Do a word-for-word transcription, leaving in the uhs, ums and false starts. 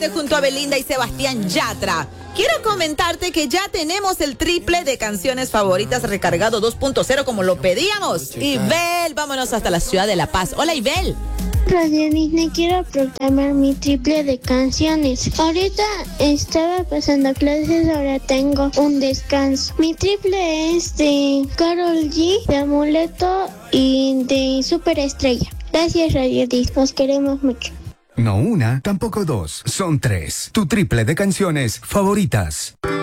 tarde junto a Belinda y Sebastián Yatra. Quiero comentarte que ya tenemos el triple de canciones favoritas recargado dos punto cero como lo pedíamos. Ibel, vámonos hasta la ciudad de La Paz. Hola, Ibel. Radio Disney, quiero proclamar mi triple de canciones. Ahorita estaba pasando clases, ahora tengo un descanso. Mi triple es de Karol G, de Amuleto y de Superestrella. Gracias, Radio Disney, nos queremos mucho. No una, tampoco dos, son tres. Tu triple de canciones favoritas.